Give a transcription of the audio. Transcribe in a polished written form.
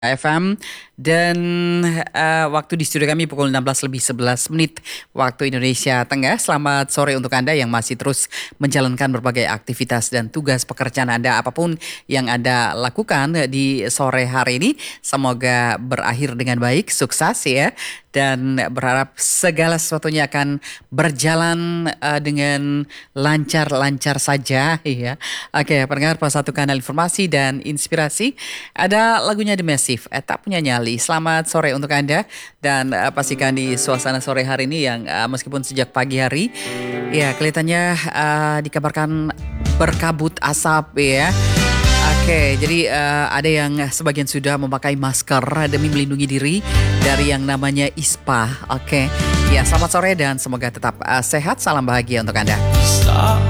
FM dan waktu di studio kami pukul 16:11 waktu Indonesia Tengah. Selamat sore untuk Anda yang masih terus menjalankan berbagai aktivitas dan tugas pekerjaan Anda apapun yang Anda lakukan di sore hari ini. Semoga berakhir dengan baik, sukses ya. Dan berharap segala sesuatunya akan berjalan dengan lancar-lancar saja ya. Oke, pendengar satu kanal informasi dan inspirasi. Ada lagunya The Massive, Tak Punya Nyali. Selamat sore untuk Anda dan pastikan di suasana sore hari ini yang meskipun sejak pagi hari ya kelihatannya dikabarkan berkabut asap ya. Oke, jadi ada yang sebagian sudah memakai masker demi melindungi diri dari yang namanya ispa. Oke, ya selamat sore dan semoga tetap sehat. Salam bahagia untuk Anda.